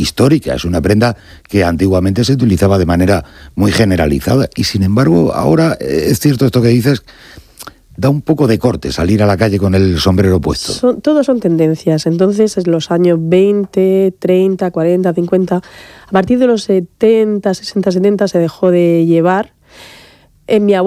histórica, es una prenda que antiguamente se utilizaba de manera muy generalizada y sin embargo ahora es cierto esto que dices, da un poco de corte salir a la calle con el sombrero puesto. Todos son tendencias, entonces en los años 20, 30, 40, 50, a partir de los 70, 60, 70 se dejó de llevar. En mi